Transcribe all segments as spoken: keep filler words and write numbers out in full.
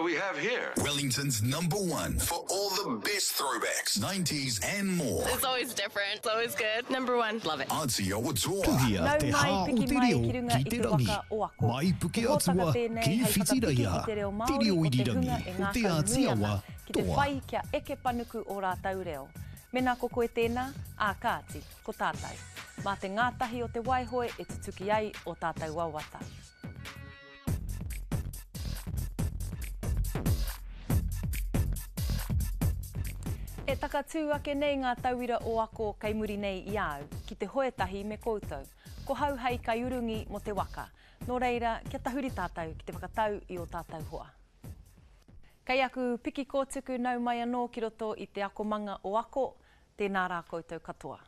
we have here? Wellington's number one for all the best throwbacks, nineties and more. It's always different. It's always good. Number one. Love it. Aotearoa Toa. Puhia te hā o te reo ki te rangi. Mai puke atua ki whitiraia. Te reo i rirangi o te Ātiawa Ki te Toa. whai kia eke panuku o rātau reo. Mena ko koe tēnā, ā kāti, ko tātou. Mā te ngātahi o te waihoe e tutuki ai o tātou wawata. E takatū ake nei ngā tauira o ako kei muri nei i au, ki te hoetahi me koutou. Ko hau hei kai urungi mo te waka. Nō reira, kia tahuri tātou ki te whakatau i o tātou hoa. Kei aku piki kōtuku nau mai anō ki roto i te ako manga o ako, tēnā rā koutou katoa.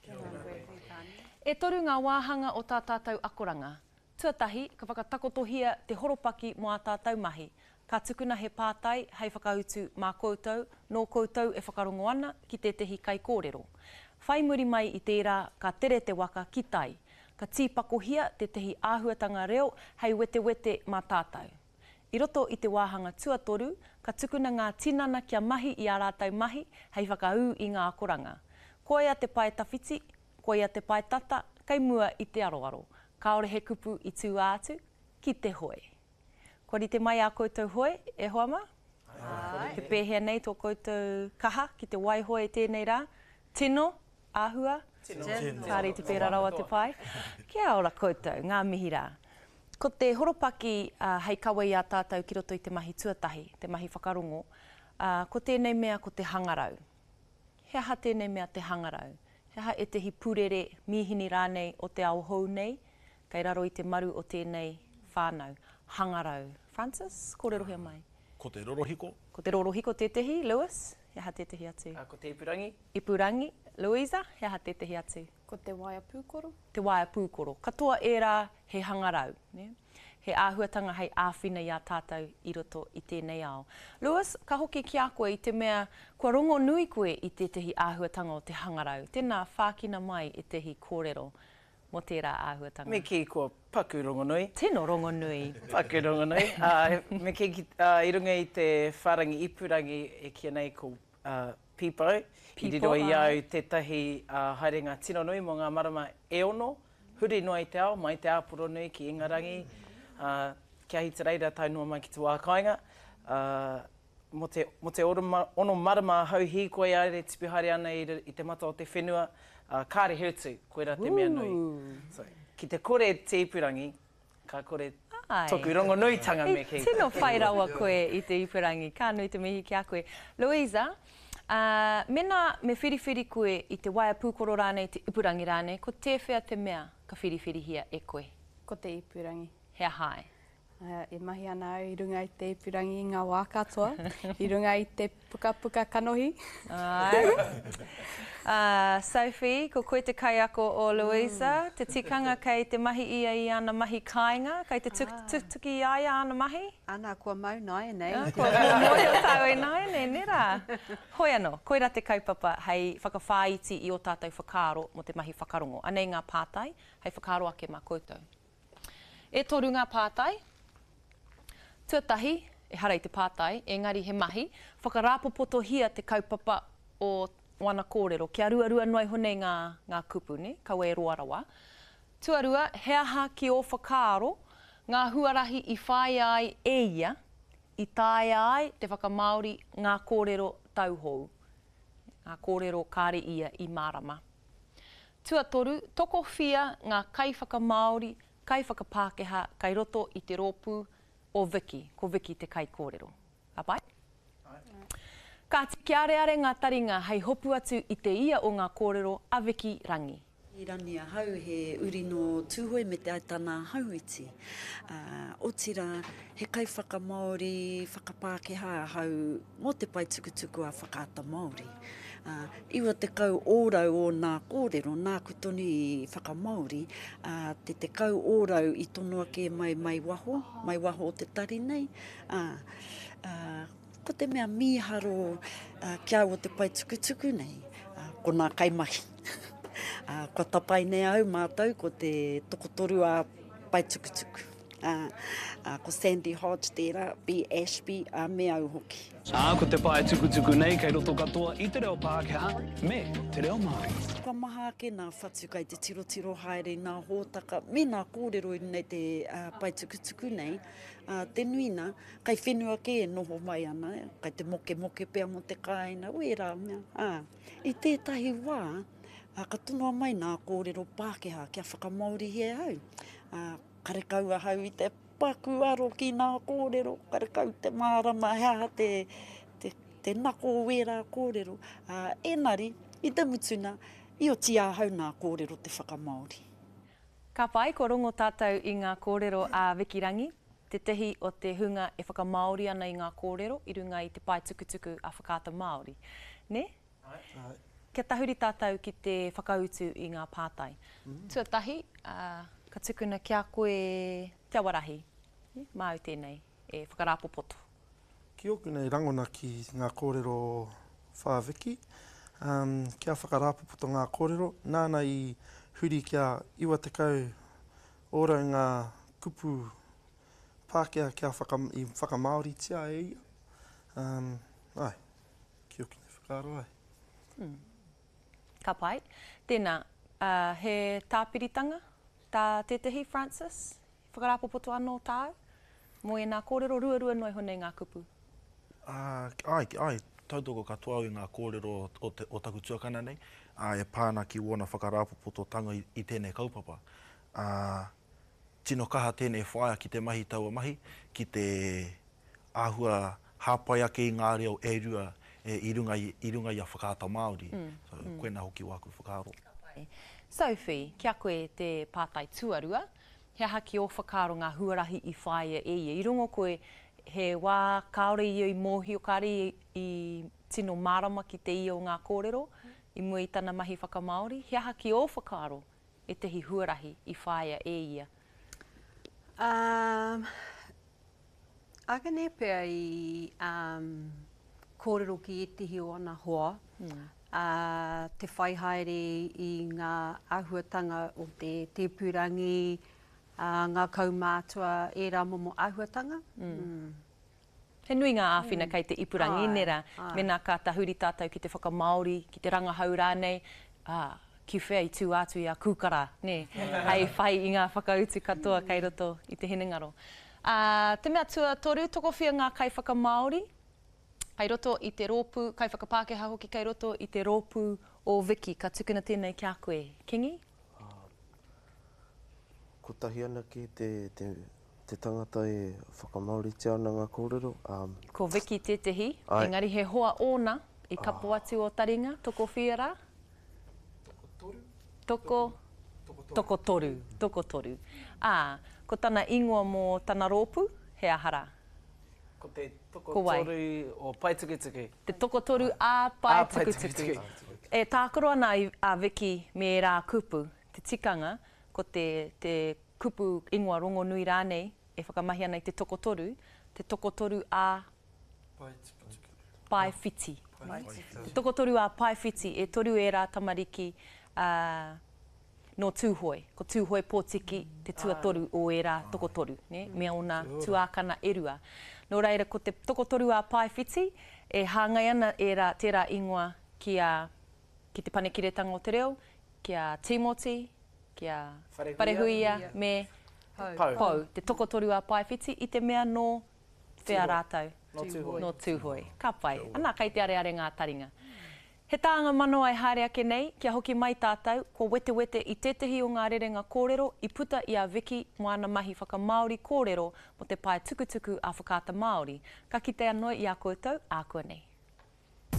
E toru ngā wāhanga o tā tātou akoranga. Tuatahi, ka whakatakotohia te horopaki mo a tātou mahi. Ka tukuna he pātai hei whakautu mā koutou, nō koutou e whakarongo ana ki te tehi kai kōrero. Whai muri mai i tērā ka tere te waka ki tai. Ka tīpakohia te tehi āhuatanga reo hei wete wete mā tātou. I roto i te wāhanga tuatoru, ka tukuna ngā tinana kia mahi i a rātou mahi hei whakau i ngā akoranga. Koia te pai tawhiti, koia te pai tata, kei mua i te aroaro. Kaore he kupu i tū ātu, ki te hoe. Kori te mai a koutou hoe, e hoa ma? Ai. Te pēhea nei tō koutou kaha ki te waihoe tēnei rā. Tino, āhua. Tino. Kāre te pēra rawa te pai. Kia ora koutou, ngā mihi rā. Ko te horopaki uh, hei kawa i a tātou ki roto i te mahi tuatahi, te mahi whakarongo, uh, ko tēnei mea ko te hangarau. He aha tēnei mea te hangarau. He aha e tehi purere mihini rānei o te ao hou nei, kei raro i te maru o tēnei whānau. Hangarau. Francis, ko rerohia mai? Ko te rorohiko. Ko te rorohiko tētehi, Lewis, he aha tētehi atu. Uh, ko te ipurangi. Ipurangi, Louisa, he aha tētehi atu. Ko te waia pūkoro. Te waia pūkoro. Katoa e rā he hangarau. Ne? He āhuatanga hei āwhina i a tātou i roto i tēnei ao. Lewis, ka hoki ki a koe i te mea, kua rongo nui koe i tētehi āhuatanga o te hangarau. Tēnā whākina mai i tehi kōrero mo tērā āhuatanga. Me ki kua paku rongonui. Tēnō rongonui. Paku rongonui. uh, me ki ki, uh, i runga i te wharangi ipurangi e kia nei ko uh, Pipo. I riro i au tētahi uh, haerenga tino nui mo ngā marama e ono. Huri noa i te ao, mai te āpuro nui ki Ingarangi. Uh, kia hita reira tainua mai ki te wākainga. Uh, mo te, mo te oroma, ono marama hau hi koe aere tipi haere ana i, i te mata o te whenua. Uh, kāre hirtu, koe rā te mea nui. So, ki te kore te ipurangi, ka kore Ai. toku rongonuitanga me ki. Tino whai rawa koe i te ipurangi, ka nui te mihi ki a koe. Louisa, uh, mena me whiriwhiri koe i te waia pūkoro rānei, te ipurangi rānei, ko te whea te mea ka whiriwhiri hia e koe? Ko te ipurangi. Hea hai. Uh, e mahi ana au i runga i te ipurangi i ngā wā katoa, i runga i te puka puka kanohi. Ai. Uh, Sophie, ko koe te kai ako o Louisa, mm. te tikanga kei te mahi ia i ana mahi kāinga, kei te tuk, tuk, tuki ia i ana mahi? Ana, kua mau nai nei. Ah, kua mau o tau e nai nei, nera. Hoi anō, koe rā te kaupapa hei whakawhāiti i o tātou whakaaro mo te mahi whakarongo. Anei ngā pātai, hei whakaaro ake mā koutou. E toru ngā pātai, tuatahi, e harei te pātai, engari he mahi, whakarāpopoto hia te kaupapa o wana kōrero, kia ruarua noi honei ngā, ngā kupu, ne? Kau e roarawa. Tuarua, he aha ki o whakaaro, ngā huarahi i whai ai e ia, i tae ai te whakamaori ngā kōrero tauhou. Ngā kōrero kāre ia i Marama. Tuatoru, toko whia ngā kai whakamaori, kai whakapākeha, kai roto i te rōpū o Viki, ko Viki te kai kōrero. Apai? Ka tiki areare ngā taringa hei hopu atu i te ia o ngā kōrero a Viki Rangi. I rani a hau he uri no tūhoi me te aitana hauiti. Uh, o tira, he kai whakamaori, whakapākeha hau mo te pai tukutuku a whakaata Māori. Uh, iwa te kau ōrau o ngā kōrero, nā kutoni i whakamaori, uh, te te kau ōrau i tono ake mai mai waho, mai waho o te tari nei. Uh, uh, ko te mea miharo uh, kia o te pai tukutuku nei, uh, ko nā kaimahi. uh, ko tapai nei au mātou, ko te tokotoru a pai tukutuku. Uh, uh, ko Sandy Hodge tērā, B. Ashby, uh, me au hoki. Ā, ko te pae tukutuku nei, kei roto katoa i te reo Pākehā, me te reo Māori. Ka maha ake nā whatu kai te tiro tiro haere, nā hōtaka, me nā kōrero i nei te uh, pai tukutuku nei, uh, te nuina, kai whenua ke e noho mai ana, kai te moke moke pea mo te kāina, ue rā mea. Uh, I tētahi wā, uh, ka tunua mai nā kōrero Pākehā, kia whakamauri he au. Uh, Karekau ahau i te paku aro ki nā kōrero, karekau te mārama hea te, te, te nako wera kōrero. Uh, enari, i te mutuna, i o ti ahau nā kōrero te whakamaori. Ka pai, ko rongo tātou i ngā kōrero a Wikirangi, te tehi o te hunga e whakamaori ana i ngā kōrero, i runga i te pai tukutuku a whakaata Māori. Ne? Ai. Ai. Kia tahuri tātou ki te whakautu i ngā pātai. Mm. Tuatahi, uh, ka tukuna kia koe te awarahi, māu tēnei, e whakarāpopoto. Ki oku nei rangona ki ngā kōrero whāwiki, um, kia whakarāpopoto ngā kōrero, nāna i huri kia iwa te kau ora ngā kupu Pākehā kia whaka, i whakamaori tia e ia. Um, ai, ki oku nei whakaro ai. Hmm. Ka pai, tēnā, uh, he tāpiritanga, tā tetehi, Francis, whakarapopoto anō tāu, mo e nā kōrero rua rua noi honei ngā kupu? Uh, ai, ai, tautoko katoa i ngā kōrero o, te, o taku tuakana nei, uh, e pāna ki wona whakarapopoto tanga i, i tēnei kaupapa. Uh, tino kaha tēnei whaia ki te mahi taua mahi, ki te āhua hāpai ake i ngā reo e rua e, i, runga, i, i runga i a whakaata Māori. Mm. So, mm. Koe nā hoki wāku whakaro. Sophie, kia koe te pātai tuarua, he haki o whakaro ngā huarahi i whaia e ia. I rungo koe he wā kaore i i mōhi o kāre i, i tino marama ki te ia o ngā kōrero, i mua i tana mahi whakamaori, he haki o whakaro e tehi huarahi i whaia e ia. Um, Aka ne pēr i um, kōrero ki e tihi o ana hoa, mm. uh, te whai haere i ngā āhuatanga o te tepurangi, uh, ngā kaumātua e rā momo āhuatanga. Mm. Mm. He nui ngā āwhina mm. kei te ipurangi, ai, nera, ai. Mena ka tahuri tātou ki te whakamaori, ki te rangahau rānei, ah, ki whea i tū atu i a kūkara, ne, hei whai i ngā whakautu katoa kei roto i te hinengaro. Uh, te mea tua toru, toko whia ngā kai whakamaori, kei roto i te rōpū, kai whakapākehā hoki kei roto i te rōpū o Wiki, ka tukuna tēnei kia koe. Kingi? Uh, ko tahi ana ki te, te, te tangata e whakamaori te ana ngā kōrero. Um, ko Wiki tētehi, engari he hoa ōna i kapo atu o taringa, toko whia rā? Toko, toko toru, toko toru. Ah, ko tana ingoa mō tana rōpū, he ahara. Ko te toko toru o pai tukutuku. Te toko toru a pai tukutuku. E tākoro ana a Wiki me rā kupu, te tikanga, ko te, te kupu ingoa rongo nui rānei, e whakamahi ana i te toko toru, te toko toru a pai whiti. Te toko toru a pai whiti, e toru e rā tamariki, Uh, no tūhoi, ko tūhoi pōtiki te tuatoru o e rā toko toru, ne? Mea ona tuākana e rua. Nō reira, ko te toko toru a pai whiti, e hāngai ana e rā tērā ingoa ki, a, ki te panekiretanga o te reo, ki a Timoti, ki a Parehuia, me Pau. Pau. Te toko toru a pai whiti i te mea no whea rātau. No tūhoi. No tūhoi. Ka pai. Anā kai te are are ngā taringa. He tāanga mano ai haere ake nei, kia hoki mai tātou, ko wete wete i tetehi o ngā rerenga kōrero, i puta i a Wiki moana mahi whakamaori kōrero mo te pae tukutuku a whakaata Māori. Ka kite anō i a koutou, a koe nei.